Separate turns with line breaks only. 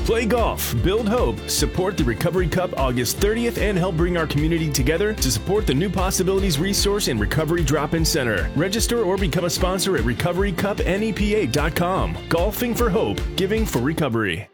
Play golf, build hope, support the Recovery Cup August 30th, and help bring our community together to support the New Possibilities Resource and Recovery Drop-In Center. Register or become a sponsor at recoverycupnepa.com. Golfing for hope, giving for recovery.